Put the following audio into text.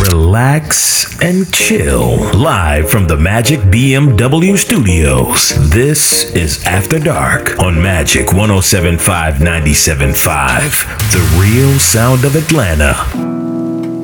relax, and chill. Live from the Magic BMW Studios, this is After Dark on Magic 107.5 97.5, the real sound of Atlanta.